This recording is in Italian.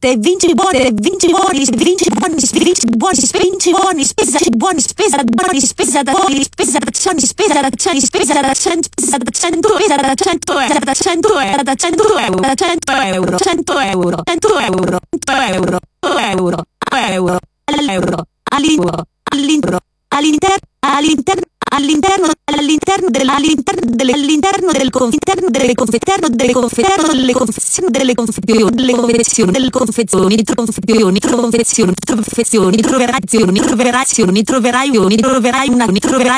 botte, vinci botte, vinci buoni, vinci buoni, vinci buoni, vinci buoni, spesa buoni, spesa da buoni, spesa da ciani, spesa da ciani, spesa da 100, spesa da 100, spesa da 100 euro, da 100 euro, da 100 euro, da 100 euro, 100 euro, 100 euro, 100 euro, euro, euro, all'euro, all'euro, all'intero, all'interno del confiterno delle confezioni, troverai